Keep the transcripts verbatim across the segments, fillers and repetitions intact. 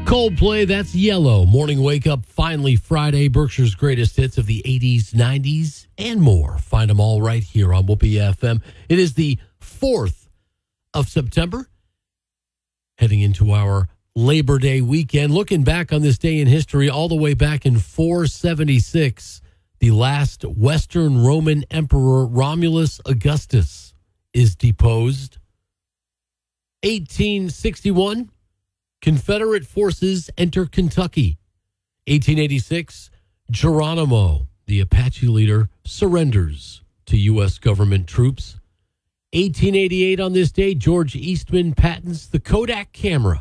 Coldplay, that's Yellow. Morning wake up, finally Friday. Berkshire's greatest hits of the eighties, nineties, and more. Find them all right here on Whoopee F M. It is the fourth of September, heading into our Labor Day weekend. Looking back on this day in history, all the way back in four seventy-six, the last Western Roman Emperor, Romulus Augustus, is deposed. eighteen sixty-one, Confederate forces enter Kentucky. eighteen eighty-six, Geronimo, the Apache leader, surrenders to U S government troops. eighteen eighty-eight, on this day, George Eastman patents the Kodak camera.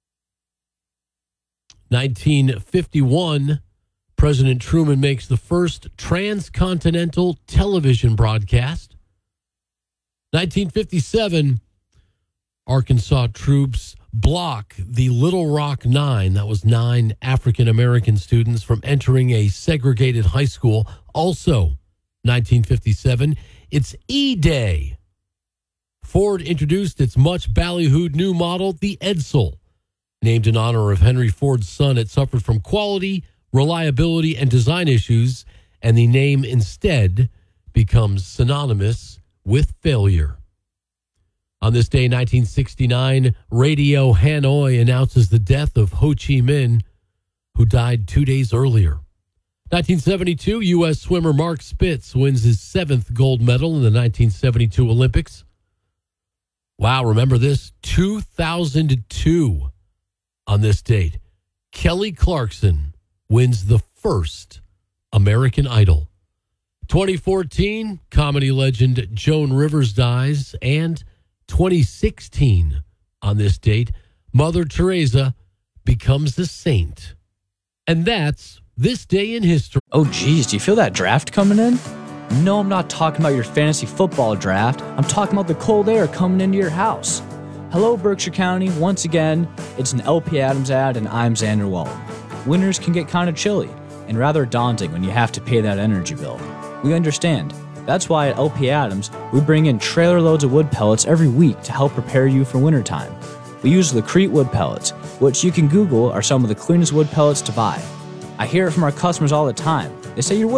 nineteen fifty-one, President Truman makes the first transcontinental television broadcast. nineteen fifty-seven, Arkansas troops block the Little Rock Nine, that was nine African-American students, from entering a segregated high school. Also, nineteen fifty-seven, it's E-Day. Ford introduced its much ballyhooed new model, the Edsel. Named in honor of Henry Ford's son, it suffered from quality, reliability, and design issues, and the name instead becomes synonymous with failure. On this day, nineteen sixty-nine, Radio Hanoi announces the death of Ho Chi Minh, who died two days earlier. nineteen seventy-two, U S swimmer Mark Spitz wins his seventh gold medal in the nineteen seventy-two Olympics. Wow, remember this? two thousand two, on this date, Kelly Clarkson wins the first American Idol. twenty fourteen, comedy legend Joan Rivers dies, and twenty sixteen, on this date, Mother Teresa becomes a saint. And that's this day in history. Oh, geez, do you feel that draft coming in? No, I'm not talking about your fantasy football draft. I'm talking about the cold air coming into your house. Hello, Berkshire County. Once again, it's an L P Adams ad, and I'm Xander Wallen. Winters can get kind of chilly and rather daunting when you have to pay that energy bill. We understand. That's why at L P Adams, we bring in trailer loads of wood pellets every week to help prepare you for wintertime. We use Lacrete wood pellets, which you can Google are some of the cleanest wood pellets to buy. I hear it from our customers all the time. They say your wood